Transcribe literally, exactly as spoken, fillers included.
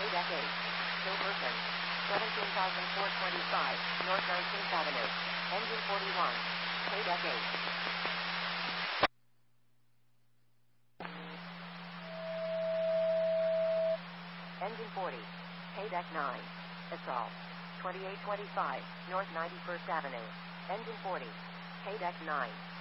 Paydeck eight. Silverton. seventeen thousand four hundred twenty-five, North nineteenth Avenue. Engine forty-one. Paydeck eight. Engine forty. Paydeck nine. Assault. twenty-eight twenty-five, North ninety-first Avenue. Engine forty. Paydeck nine.